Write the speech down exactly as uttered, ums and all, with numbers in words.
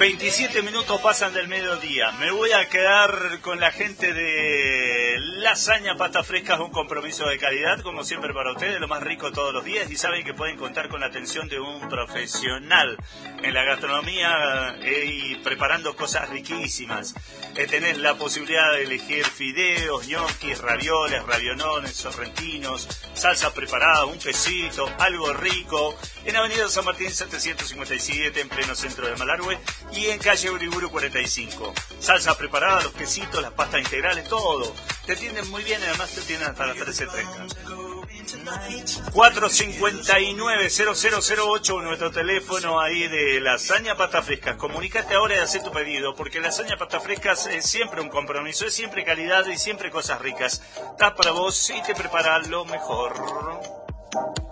veintisiete minutos pasan del mediodía. Me voy a quedar con la gente de Lasaña Pasta Frescas, un compromiso de calidad, como siempre para ustedes, lo más rico todos los días, y saben que pueden contar con la atención de un profesional en la gastronomía eh, y preparando cosas riquísimas. Eh, tenés la posibilidad de elegir fideos, ñoquis, ravioles, ravionones, sorrentinos, salsa preparada, un quesito, algo rico, en Avenida San Martín setecientos cincuenta y siete, en pleno centro de Malargüe, y en calle Uriburu cuarenta y cinco. Salsa preparada, los quesitos, las pastas integrales, todo. Te atienden muy bien y además te atienden hasta las trece treinta. cuatro cinco nueve, cero cero cero ocho, nuestro teléfono ahí de Lasaña Pasta Frescas. Comunicate ahora y haz tu pedido, porque Lasaña Pasta Frescas es siempre un compromiso, es siempre calidad y siempre cosas ricas. Estás para vos y te prepara lo mejor.